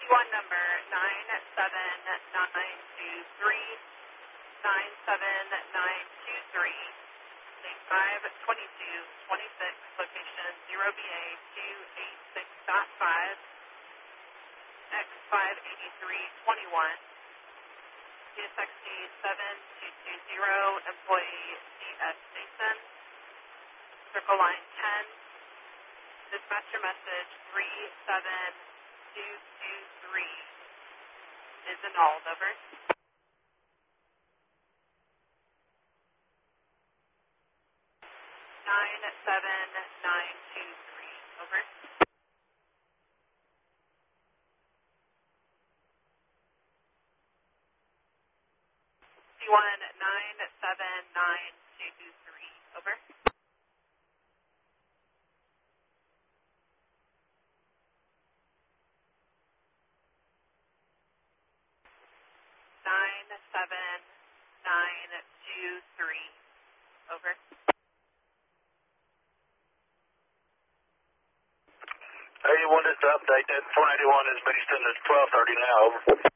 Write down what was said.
One number 97923, 97923, state 52226, location 0BA 286.5, X58321, CSXD 7220, employee CS Jason, circle line 10, dispatcher message 37223 is annulled, over. 97923, over. C1 97923, over. Nine seven nine two three, over. Hey, you wanted to update that 481 is based in at 12:30 now, over.